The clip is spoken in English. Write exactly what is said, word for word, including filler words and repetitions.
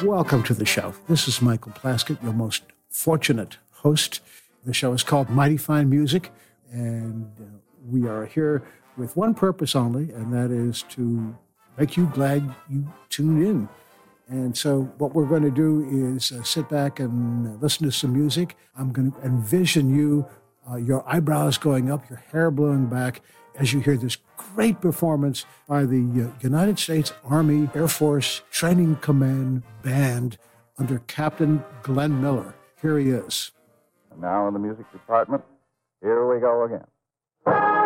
Welcome to the show. This is Michael Plaskett, your most fortunate host. The show is called Mighty Fine Music, and uh, we are here with one purpose only, and that is to make you glad you tuned in. And so what we're going to do is uh, sit back and uh, listen to some music. I'm going to envision you, uh, your eyebrows going up, your hair blowing back, as you hear this great performance by the uh, United States Army Air Force Training Command Band under Captain Glenn Miller. Here he is. And now in the music department, here we go again.